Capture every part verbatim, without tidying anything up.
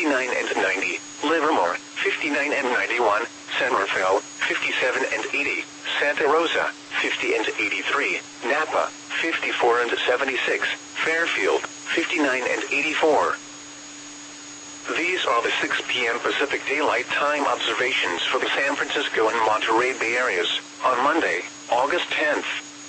fifty-nine and ninety, Livermore, fifty-nine and ninety-one, San Rafael, fifty-seven and eighty, Santa Rosa, fifty and eighty-three, Napa, fifty-four and seventy-six, Fairfield, fifty-nine and eighty-four. These are the six p m Pacific Daylight Time observations for the San Francisco and Monterey Bay areas on Monday, August tenth.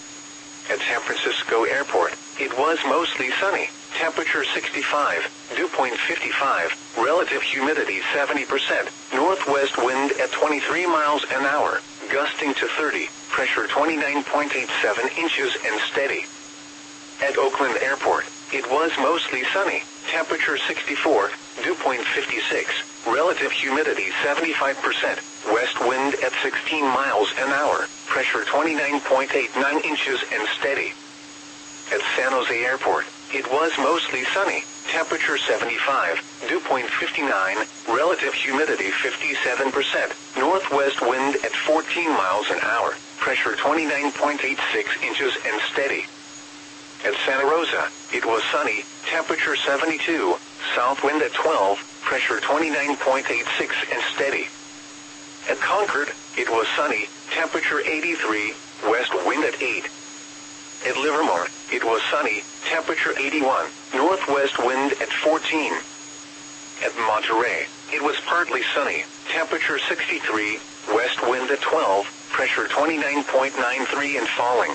At San Francisco Airport, it was mostly sunny, temperature sixty-five, dew point fifty-five, relative humidity seventy percent, northwest wind at twenty-three miles an hour, gusting to thirty, pressure twenty-nine point eight seven inches and steady. At Oakland Airport, it was mostly sunny, temperature sixty-four, dew point fifty-six, relative humidity seventy-five percent, west wind at sixteen miles an hour, pressure twenty-nine point eight nine inches and steady. At San Jose Airport, it was mostly sunny, temperature seventy-five, dew point fifty-nine, relative humidity fifty-seven percent, northwest wind at fourteen miles an hour, pressure twenty-nine point eight six inches and steady. At Santa Rosa, it was sunny, temperature seventy-two, south wind at twelve, pressure twenty-nine point eight six and steady. At Concord, it was sunny, temperature eighty-three, west wind at eight. At Livermore, it was sunny, temperature eighty-one, northwest wind at fourteen. At Monterey, it was partly sunny, temperature sixty-three, west wind at twelve, pressure twenty-nine point nine three and falling.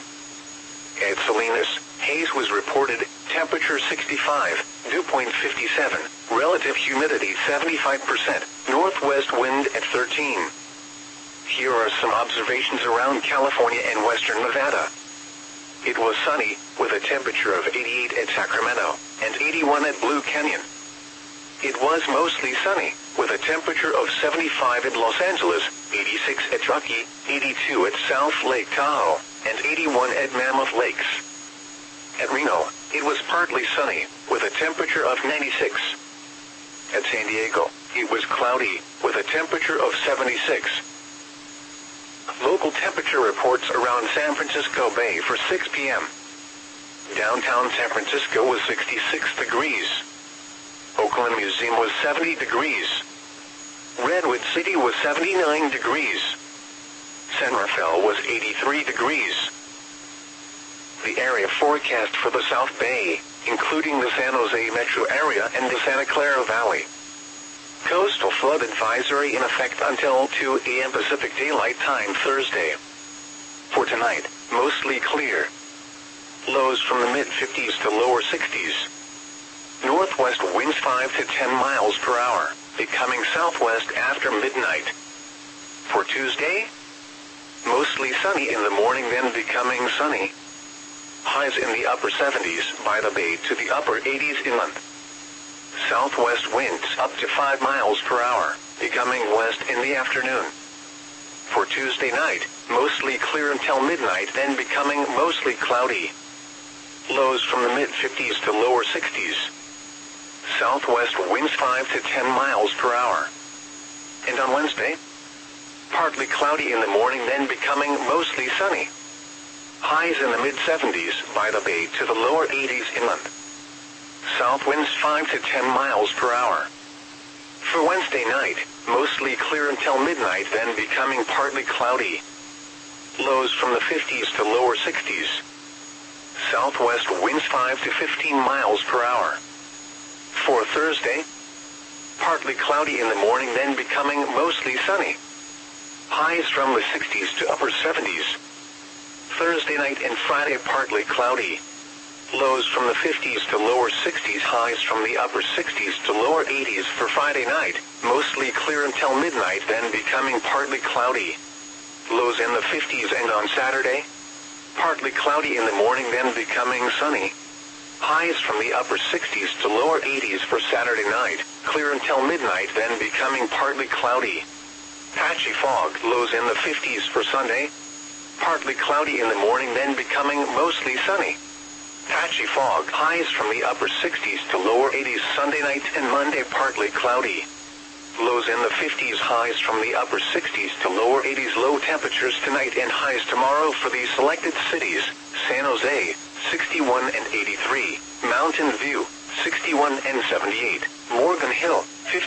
At Salinas, haze was reported, temperature sixty-five, dew point fifty-seven, relative humidity seventy-five percent, northwest wind at thirteen. Here are some observations around California and western Nevada. It was sunny, with a temperature of eighty-eight at Sacramento, and eighty-one at Blue Canyon. It was mostly sunny, with a temperature of seventy-five at Los Angeles, eighty-six at Truckee, eighty-two at South Lake Tahoe, and eighty-one at Mammoth Lakes. At Reno, it was partly sunny, with a temperature of ninety-six. At San Diego, it was cloudy, with a temperature of seventy-six. Local temperature reports around San Francisco Bay for six p m Downtown San Francisco was sixty-six degrees. Oakland Museum was seventy degrees. Redwood City was seventy-nine degrees. San Rafael was eighty-three degrees. The area forecast for the South Bay, including the San Jose metro area and the Santa Clara Valley. Coastal flood advisory in effect until two a m Pacific Daylight Time Thursday. For tonight, mostly clear. Lows from the mid fifties to lower sixties. Northwest winds five to ten miles per hour, becoming southwest after midnight. For Tuesday, mostly sunny in the morning, then becoming sunny. Highs in the upper seventies by the bay to the upper eighties inland. Southwest winds up to five miles per hour, becoming west in the afternoon. For Tuesday night, mostly clear until midnight, then becoming mostly cloudy. Lows from the mid fifties to lower sixties. Southwest winds five to ten miles per hour. And on Wednesday, partly cloudy in the morning, then becoming mostly sunny. Highs in the mid seventies by the bay to the lower eighties inland. South winds five to ten miles per hour. For Wednesday night, mostly clear until midnight, then becoming partly cloudy. Lows from the fifties to lower sixties. Southwest winds five to fifteen miles per hour. For Thursday, partly cloudy in the morning, then becoming mostly sunny. Highs from the sixties to upper seventies. Thursday night and Friday partly cloudy. Lows from the fifties to lower sixties, highs from the upper sixties to lower eighties for Friday night, mostly clear until midnight, then becoming partly cloudy. Lows in the fifties, and on Saturday, partly cloudy in the morning, then becoming sunny. Highs from the upper sixties to lower eighties for Saturday night, clear until midnight, then becoming partly cloudy. Patchy fog, lows in the fifties for Sunday. Partly cloudy in the morning, then becoming mostly sunny. Patchy fog, highs from the upper sixties to lower eighties Sunday night and Monday, partly cloudy. Lows in the fifties, highs from the upper sixties to lower eighties. Low temperatures tonight and highs tomorrow for these selected cities: San Jose, sixty-one and eighty-three, Mountain View, sixty-one and seventy-eight, Morgan Hill, fifty.